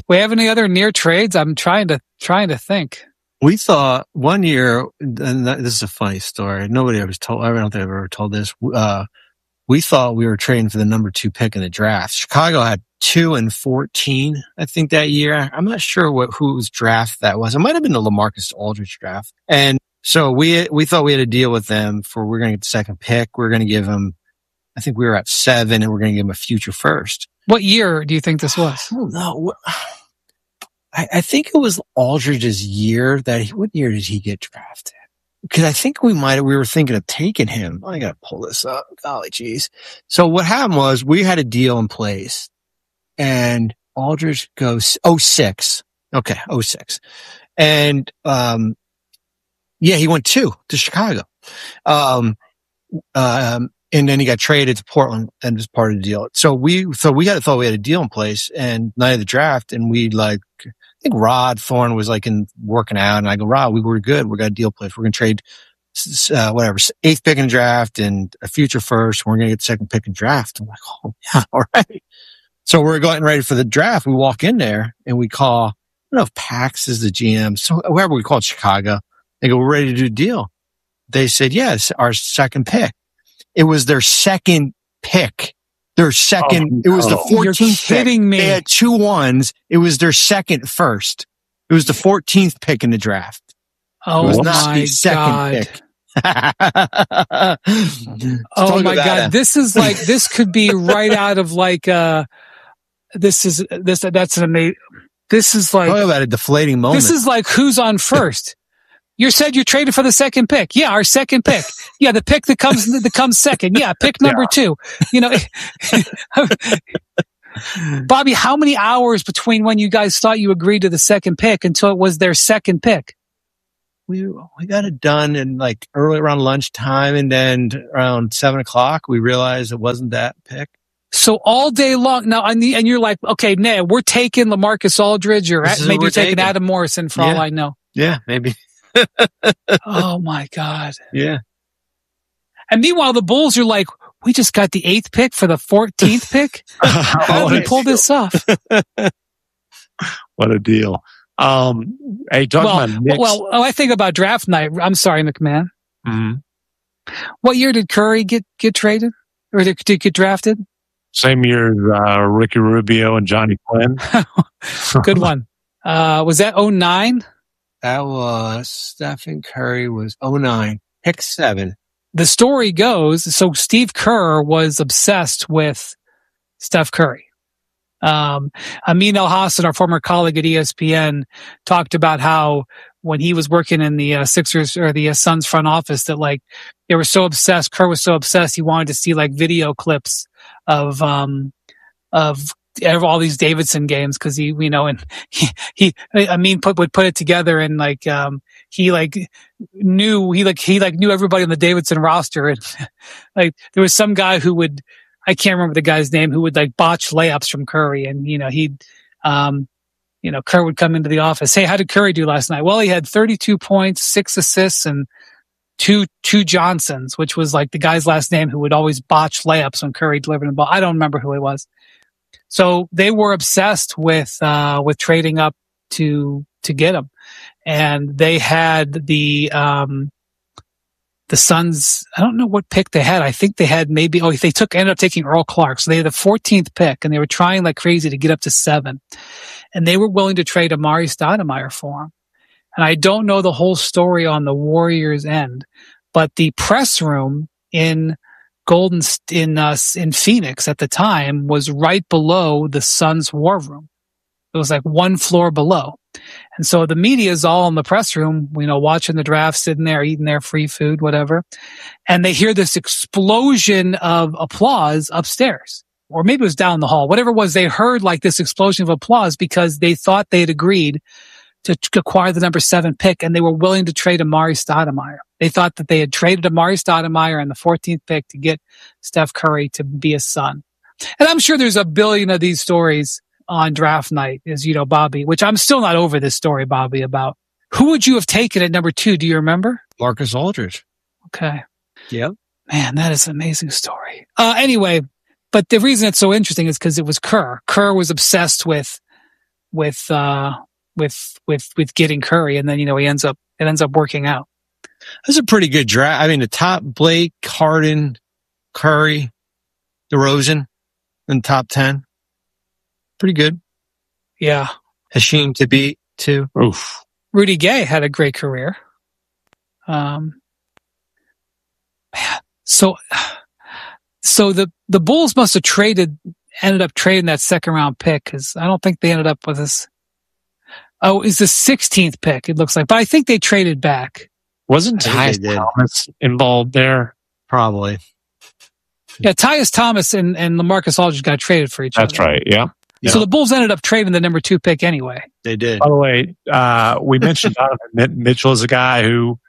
We have any other near trades? I'm trying to think. We thought one year, and this is a funny story. Nobody ever told. I don't think I've ever told this. We thought we were trading for the number 2 pick in the draft. Chicago had 2 and 14, I think, that year. I'm not sure whose draft that was. It might have been the LaMarcus Aldridge draft. And so we thought we had a deal with them for we're going to get the 2nd pick. We're going to give them, I think we were at 7, and we're going to give them a future first. What year do you think this was? I don't know. I think it was Aldridge's year what year did he get drafted? Because I think we were thinking of taking him. I got to pull this up. Golly geez. So what happened was we had a deal in place and Aldridge goes 06. Okay. 06. And, he went 2 to Chicago. And then he got traded to Portland and was part of the deal. So we thought we had a deal in place and night of the draft. And I think Rod Thorne was working out, and I go, Rod, we were good. We got a deal placed. We're going to trade, 8th pick in the draft and a future first. We're going to get the 2nd pick in draft. I'm like, oh yeah, all right. So we're getting ready for the draft. We walk in there and we call, I don't know if Pax is the GM. So whoever we called Chicago, they go, we're ready to do a deal. They said, yes, our 2nd pick. It was their 2nd pick. Their 2nd, It was the 14th You're kidding pick. me. They had 2 1s. It was their 2nd first. It was the 14th pick in the draft. Oh it was my not the 2nd God. pick. Oh my God. This could be right out of that's an amazing, this is like, talk about a deflating moment. This is like who's on first. You said you traded for the 2nd pick. Yeah, our 2nd pick. Yeah, the pick that comes 2nd. Yeah, pick number 2. Bobby, how many hours between when you guys thought you agreed to the 2nd pick until it was their 2nd pick? We got it done in early around lunchtime, and then around 7:00 we realized it wasn't that pick. So all day long now, and you're like, okay, nah, we're taking LaMarcus Aldridge, or maybe you're taking Adam Morrison for all I know. Yeah, maybe. Oh my God. Yeah. And meanwhile, the Bulls are like, we just got the 8th pick for the 14th pick. How did we pull this off? What a deal. Hey, talking about Knicks. I think about draft night. I'm sorry, McMahon. Mm-hmm. What year did Curry get traded or did get drafted? Same year as Ricky Rubio and Johnny Quinn. Good one. Was that 09? That was Stephen Curry was 09, pick 7. The story goes, so Steve Kerr was obsessed with Steph Curry. Amin Elhassan, our former colleague at ESPN, talked about how when he was working in the Sixers or the Suns front office that they were so obsessed, Kerr was so obsessed, he wanted to see video clips of all these Davidson games because he Amin would put it together and he knew everybody on the Davidson roster and there was some guy who would, I can't remember the guy's name, who would botch layups from Curry and Kerr would come into the office. Hey, how did Curry do last night? Well, he had 32 points, 6 assists and two Johnsons, which was the guy's last name who would always botch layups when Curry delivered the ball. I don't remember who it was. So they were obsessed with trading up to get him. And they had the Suns, I don't know what pick they had. I think they had ended up taking Earl Clark. So they had the 14th pick and they were trying like crazy to get up to 7. And they were willing to trade Amari Stoudemire for him. And I don't know the whole story on the Warriors' end, but the press room in Phoenix at the time was right below the Suns' war room. It was one floor below. And so the media is all in the press room, watching the draft, sitting there, eating their free food, whatever. And they hear this explosion of applause upstairs. Or maybe it was down the hall. Whatever it was, they heard this explosion of applause because they thought they had agreed to acquire the number 7 pick and they were willing to trade Amari Stoudemire. They thought that they had traded Amari Stoudemire and the 14th pick to get Steph Curry to be a Sun. And I'm sure there's a billion of these stories on draft night, as you know, Bobby, which I'm still not over this story, Bobby, about who would you have taken at number 2? Do you remember? Marcus Aldridge. Okay. Yep. Man, that is an amazing story. Anyway, but the reason it's so interesting is because it was Kerr. Kerr was obsessed with getting Curry, and then it ends up working out. That's a pretty good draft. I mean, the top: Blake, Harden, Curry, DeRozan, in top 10. Pretty good. Yeah. Hasheem Thabeet too. Oof. Rudy Gay had a great career. So the Bulls must have ended up trading that second round pick, because I don't think they ended up with this. Oh, it's the 16th pick, it looks like. But I think they traded back. Wasn't Tyus Thomas involved there? Probably. Yeah, Tyus Thomas and LaMarcus Aldridge got traded for each other. That's right, yeah. So the Bulls ended up trading the number 2 pick anyway. They did. By the way, we mentioned Donovan Mitchell as a guy who,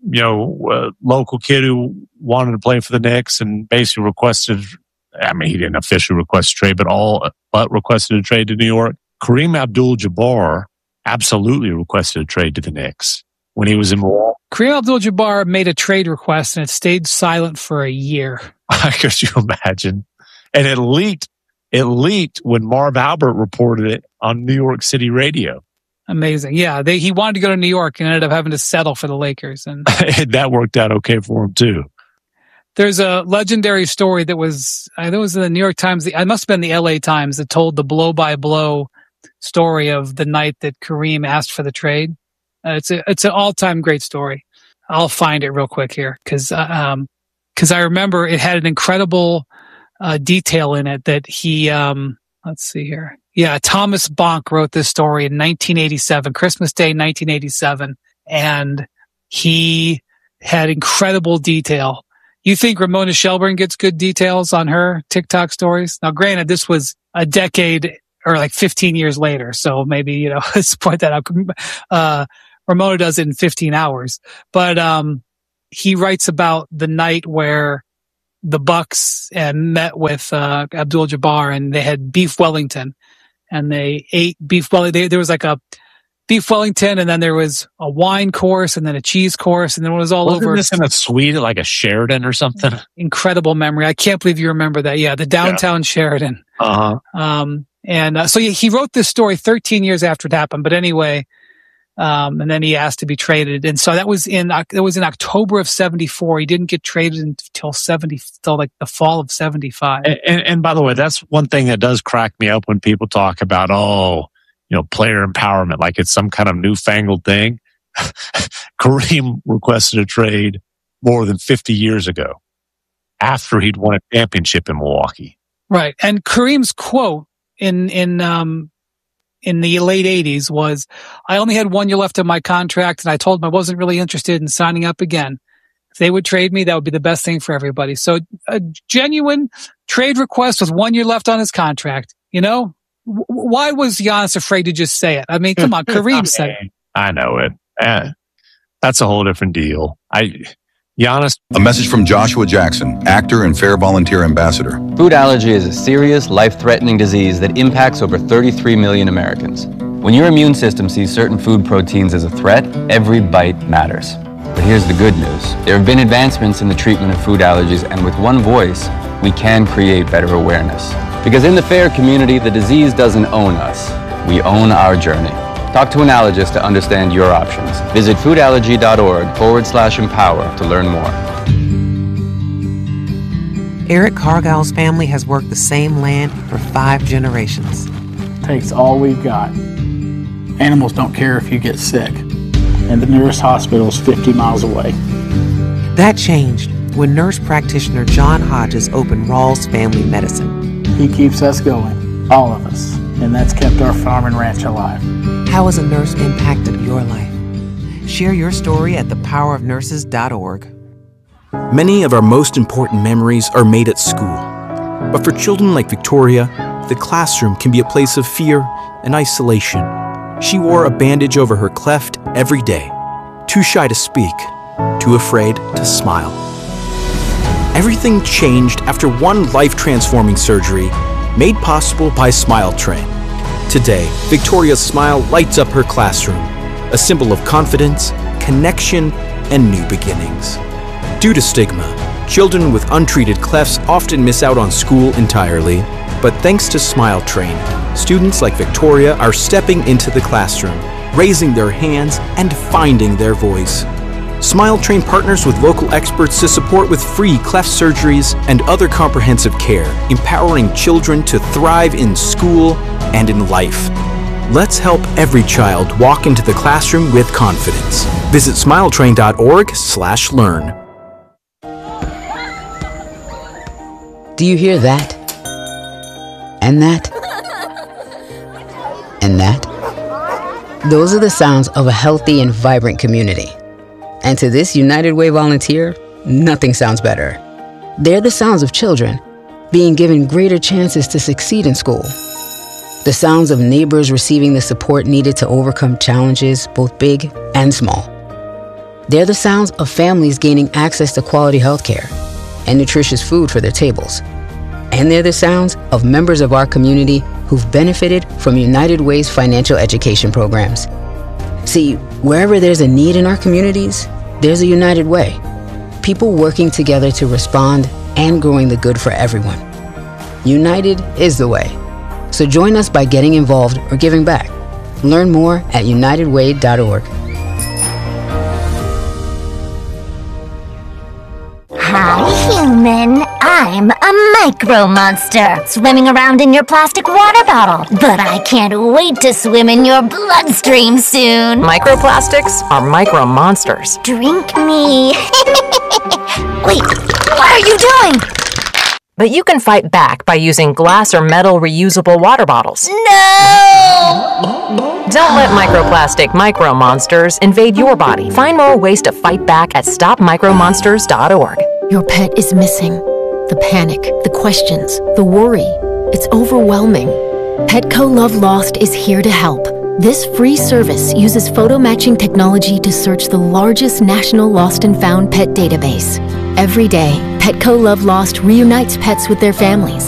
local kid who wanted to play for the Knicks and basically requested, he didn't officially request a trade, but requested a trade to New York. Kareem Abdul-Jabbar absolutely requested a trade to the Knicks when he was in Milwaukee. Kareem Abdul-Jabbar made a trade request and it stayed silent for a year. Could you imagine? And it leaked when Marv Albert reported it on New York City radio. Amazing. Yeah, he wanted to go to New York and ended up having to settle for the Lakers. And that worked out okay for him, too. There's a legendary story that was in the New York Times. It must have been the LA Times that told the blow-by-blow story of the night that Kareem asked for the trade. It's an all-time great story. I'll find it real quick here because I remember it had an incredible detail in it that he, let's see here. Yeah, Thomas Bonk wrote this story in 1987, Christmas Day, 1987, and he had incredible detail. You think Ramona Shelburne gets good details on her TikTok stories? Now, granted, this was a decade or like 15 years later, so maybe, let's point that out. Ramona does it in 15 hours. But he writes about the night where the Bucks met with Abdul-Jabbar and they had beef Wellington. And they ate beef Wellington. There was like a beef Wellington, and then there was a wine course, and then a cheese course, and then it was all over. Wasn't this in a suite, like a Sheraton or something? Incredible memory. I can't believe you remember that. Yeah, the downtown Sheraton. Uh-huh. So he wrote this story 13 years after it happened. But anyway, and then he asked to be traded, and so that was in October of '74. He didn't get traded until like the fall of '75. And by the way, that's one thing that does crack me up when people talk about player empowerment, like it's some kind of newfangled thing. Kareem requested a trade more than 50 years ago after he'd won a championship in Milwaukee. Right, and Kareem's quote in the late 80s was, "I only had 1 year left of my contract, and I told them I wasn't really interested in signing up again. If they would trade me, that would be the best thing for everybody." So a genuine trade request with 1 year left on his contract. Why was Giannis afraid to just say it? I mean, come on, Kareem said it. I know it. That's a whole different deal. Giannis. A message from Joshua Jackson, actor and Fair Volunteer Ambassador. Food allergy is a serious, life-threatening disease that impacts over 33 million Americans. When your immune system sees certain food proteins as a threat, every bite matters. But here's the good news. There have been advancements in the treatment of food allergies, and with one voice, we can create better awareness. Because in the FAIR community, the disease doesn't own us. We own our journey. Talk to an allergist to understand your options. Visit foodallergy.org/empower to learn more. Eric Cargill's family has worked the same land for 5 generations. Takes all we've got. Animals don't care if you get sick, and the nearest hospital is 50 miles away. That changed when nurse practitioner John Hodges opened Rawls Family Medicine. He keeps us going, all of us, and that's kept our farm and ranch alive. How has a nurse impacted your life? Share your story at thepowerofnurses.org. Many of our most important memories are made at school. But for children like Victoria, the classroom can be a place of fear and isolation. She wore a bandage over her cleft every day, too shy to speak, too afraid to smile. Everything changed after one life-transforming surgery made possible by Smile Train. Today, Victoria's smile lights up her classroom, a symbol of confidence, connection, and new beginnings. Due to stigma, children with untreated clefts often miss out on school entirely, but thanks to Smile Train, Students like Victoria are stepping into the classroom, raising their hands and finding their voice. Smile Train partners with local experts to support with free cleft surgeries and other comprehensive care, empowering children to thrive in school and in life. Let's help every child walk into the classroom with confidence. Visit smiletrain.org/learn. Do you hear that? And that? And that? Those are the sounds of a healthy and vibrant community. And to this United Way volunteer, nothing sounds better. They're the sounds of children being given greater chances to succeed in school. The sounds of neighbors receiving the support needed to overcome challenges, both big and small. They're the sounds of families gaining access to quality healthcare and nutritious food for their tables. And they're the sounds of members of our community who've benefited from United Way's financial education programs. See, wherever there's a need in our communities, there's a United Way. People working together to respond and growing the good for everyone. United is the way. So join us by getting involved or giving back. Learn more at unitedway.org. Hi, human. I'm a micro monster, swimming around in your plastic water bottle. But I can't wait to swim in your bloodstream soon. Microplastics are micro monsters. Drink me. Wait, what are you doing? But you can fight back by using glass or metal reusable water bottles. No! Don't let microplastic micro monsters invade your body. Find more ways to fight back at stopmicromonsters.org. Your pet is missing. The panic, the questions, the worry. It's overwhelming. Petco Love Lost is here to help. This free service uses photo matching technology to search the largest national lost and found pet database. Every day, Petco Love Lost reunites pets with their families